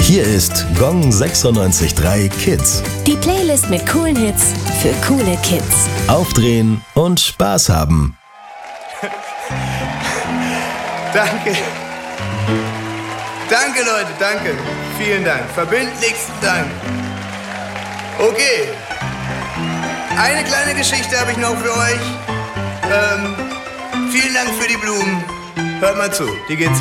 Hier ist Gong 96.3 Kids. Die Playlist mit coolen Hits für coole Kids. Aufdrehen und Spaß haben. Danke. Danke, Leute, danke. Vielen Dank. Verbindlichsten Dank. Okay. Eine kleine Geschichte habe ich noch für euch. Vielen Dank für die Blumen. Hört mal zu, die geht so.